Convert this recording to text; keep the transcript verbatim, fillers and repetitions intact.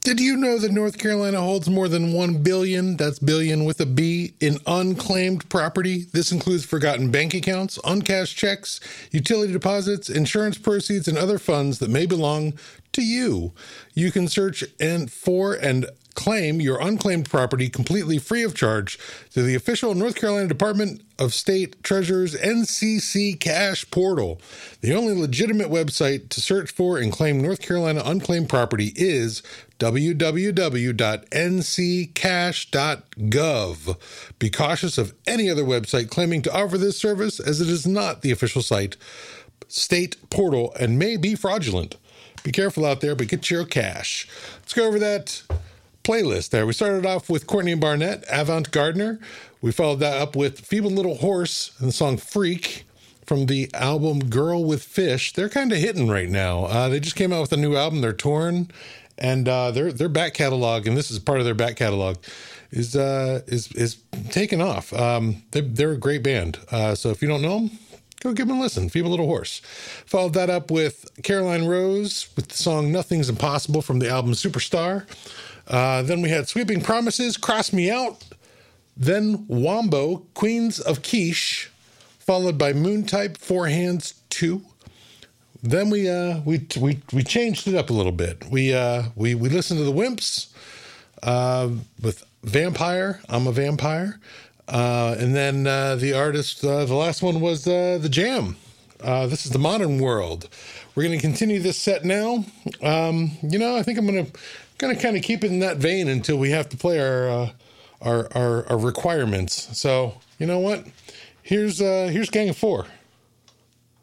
Did you know that North Carolina holds more than one billion, that's billion with a B, in unclaimed property? This includes forgotten bank accounts, uncashed checks, utility deposits, insurance proceeds, and other funds that may belong to you. You can search and for and claim your unclaimed property completely free of charge through the official North Carolina Department of State Treasurer's N C C Cash portal. The only legitimate website to search for and claim North Carolina unclaimed property is w w w dot n c cash dot gov. Be cautious of any other website claiming to offer this service, as it is not the official site, state portal, and may be fraudulent. Be careful out there, but get your cash. Let's go over that playlist there. We started off with Courtney and Barnett, Avant Gardner. We followed that up with Feeble Little Horse and the song Freak from the album Girl with Fish. They're kind of hitting right now. Uh, they just came out with a new album. They're touring, and uh, their their back catalog, and this is part of their back catalog, is uh, is is taking off. Um, they're, they're a great band. Uh, so if you don't know them, go give them a listen. Feeble Little Horse. Followed that up with Caroline Rose with the song Nothing's Impossible from the album Superstar. Uh, then we had Sweeping Promises, Cross Me Out. Then Wombo, Queens of Quiche, followed by Moontype, Four Hands two. Then we uh we we we changed it up a little bit. We uh we we listened to the Wimps uh, with Vampire. I'm a Vampire. Uh, and then uh, the artist, uh, the last one was uh, The Jam. Uh, this is The Modern World. We're going to continue this set now. Um, you know, I think I'm going to going to kind of keep it in that vein until we have to play our uh, our, our our requirements. So, you know what? Here's uh, here's Gang of Four.